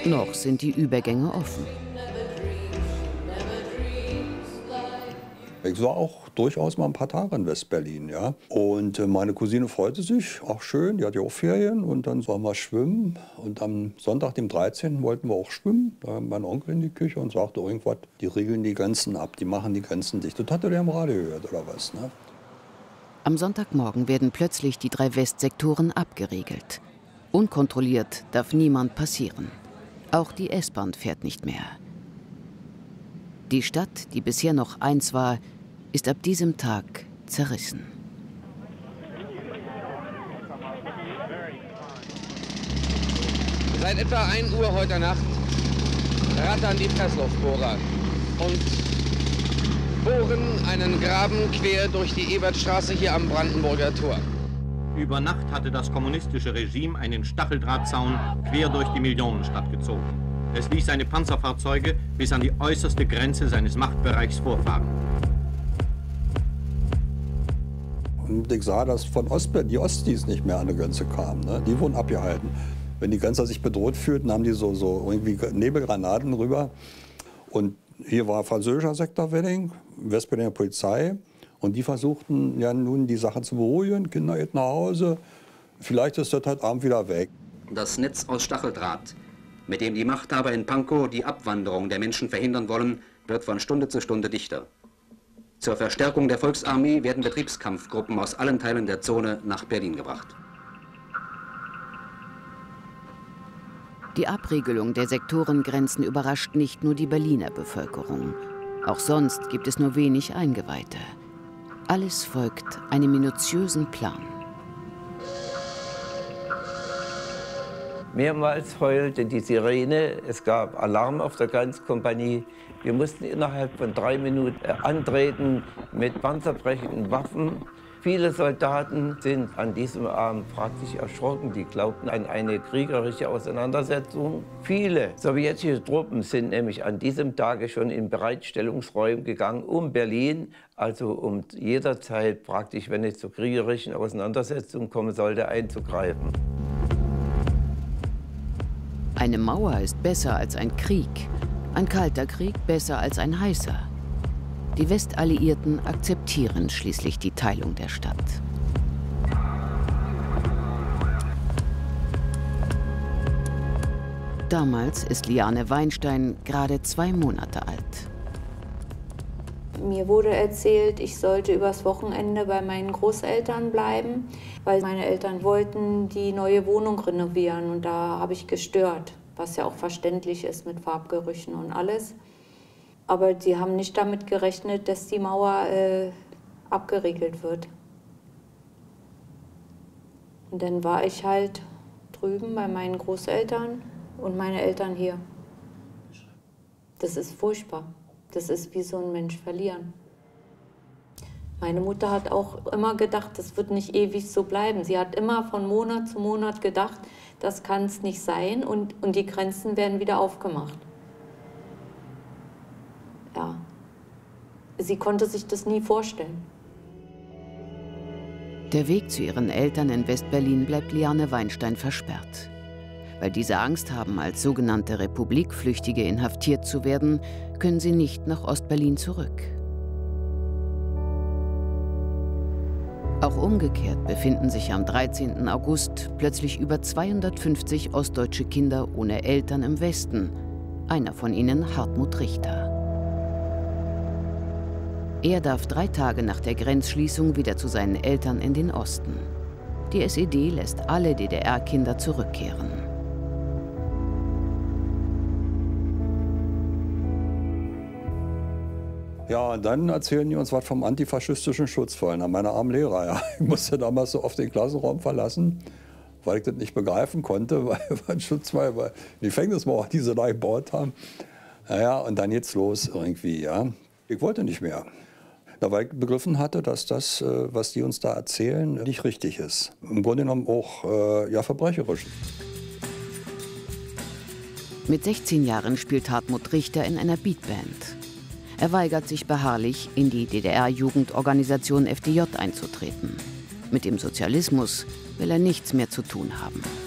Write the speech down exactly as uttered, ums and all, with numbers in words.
Noch sind die Übergänge offen. Ich war auch durchaus mal ein paar Tage in West-Berlin, ja. Und meine Cousine freute sich, auch schön, die hatte ja auch Ferien. Und dann waren wir schwimmen. Und am Sonntag, dem dreizehnten wollten wir auch schwimmen. Da kam mein Onkel in die Küche und sagte irgendwas, die regeln die Grenzen ab, die machen die Grenzen dicht. Das hatte der im Radio gehört, oder was, ne? Am Sonntagmorgen werden plötzlich die drei Westsektoren abgeriegelt. Unkontrolliert darf niemand passieren. Auch die S-Bahn fährt nicht mehr. Die Stadt, die bisher noch eins war, ist ab diesem Tag zerrissen. Seit etwa ein Uhr heute Nacht rattern die Pressluftbohrer und bohren einen Graben quer durch die Ebertstraße hier am Brandenburger Tor. Über Nacht hatte das kommunistische Regime einen Stacheldrahtzaun quer durch die Millionenstadt gezogen. Es ließ seine Panzerfahrzeuge bis an die äußerste Grenze seines Machtbereichs vorfahren. Und ich sah, dass von Ostberlin die Ostis nicht mehr an die Grenze kamen. Ne? Die wurden abgehalten. Wenn die Grenzer sich bedroht fühlten, haben die so, so irgendwie Nebelgranaten rüber. Und hier war französischer Sektorwedding, Westberliner Polizei. Und die versuchten ja nun die Sache zu beruhigen. Kinder geht nach Hause, vielleicht ist das heute Abend wieder weg. Das Netz aus Stacheldraht, mit dem die Machthaber in Pankow die Abwanderung der Menschen verhindern wollen, wird von Stunde zu Stunde dichter. Zur Verstärkung der Volksarmee werden Betriebskampfgruppen aus allen Teilen der Zone nach Berlin gebracht. Die Abriegelung der Sektorengrenzen überrascht nicht nur die Berliner Bevölkerung. Auch sonst gibt es nur wenig Eingeweihte. Alles folgt einem minutiösen Plan. Mehrmals heulte die Sirene, es gab Alarm auf der Grenzkompanie. Wir mussten innerhalb von drei Minuten antreten mit panzerbrechenden Waffen. Viele Soldaten sind an diesem Abend praktisch erschrocken. Die glaubten an eine kriegerische Auseinandersetzung. Viele sowjetische Truppen sind nämlich an diesem Tage schon in Bereitstellungsräume gegangen, um Berlin, also um jederzeit praktisch, wenn es zu kriegerischen Auseinandersetzungen kommen sollte, einzugreifen. Eine Mauer ist besser als ein Krieg, ein kalter Krieg besser als ein heißer. Die Westalliierten akzeptieren schließlich die Teilung der Stadt. Damals ist Liane Weinstein gerade zwei Monate alt. Mir wurde erzählt, ich sollte übers Wochenende bei meinen Großeltern bleiben, weil meine Eltern wollten die neue Wohnung renovieren und da habe ich gestört, was ja auch verständlich ist mit Farbgerüchen und alles. Aber die haben nicht damit gerechnet, dass die Mauer äh, abgeriegelt wird. Und dann war ich halt drüben bei meinen Großeltern und meine Eltern hier. Das ist furchtbar. Das ist wie so ein Mensch verlieren. Meine Mutter hat auch immer gedacht, das wird nicht ewig so bleiben. Sie hat immer von Monat zu Monat gedacht, das kann es nicht sein und, und die Grenzen werden wieder aufgemacht. Ja, sie konnte sich das nie vorstellen. Der Weg zu ihren Eltern in West-Berlin bleibt Liane Weinstein versperrt. Weil diese Angst haben, als sogenannte Republikflüchtige inhaftiert zu werden, können sie nicht nach Ost-Berlin zurück. Auch umgekehrt befinden sich am dreizehnten August plötzlich über zweihundertfünfzig ostdeutsche Kinder ohne Eltern im Westen. Einer von ihnen Hartmut Richter. Er darf drei Tage nach der Grenzschließung wieder zu seinen Eltern in den Osten. Die S E D lässt alle D D R-Kinder zurückkehren. Ja, und dann erzählen die uns was vom antifaschistischen Schutzfall. Na, meine armen Lehrer, ja. Ich musste damals so oft den Klassenraum verlassen, weil ich das nicht begreifen konnte, weil wir einen Schutzwall, weil die Gefängnismauer, die sie da gebaut haben. Naja, und dann geht's los irgendwie, ja. Ich wollte nicht mehr. Da, weil ich begriffen hatte, dass das, was die uns da erzählen, nicht richtig ist. Im Grunde genommen auch äh, ja, verbrecherisch. Mit sechzehn Jahren spielt Hartmut Richter in einer Beatband. Er weigert sich beharrlich, in die D D R-Jugendorganisation F D J einzutreten. Mit dem Sozialismus will er nichts mehr zu tun haben.